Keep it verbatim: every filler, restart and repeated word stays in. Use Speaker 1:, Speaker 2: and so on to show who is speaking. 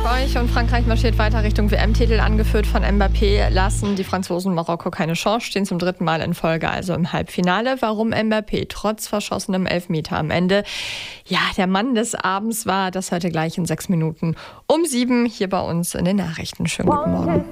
Speaker 1: euch. Und Frankreich marschiert weiter Richtung W M-Titel, angeführt von Mbappé. Lassen die Franzosen Marokko keine Chance, stehen zum dritten Mal in Folge also im Halbfinale. Warum Mbappé trotz verschossenem Elfmeter am Ende ja der Mann des Abends war, das heute gleich in sechs Minuten um sieben hier bei uns in den Nachrichten. Schönen guten Morgen.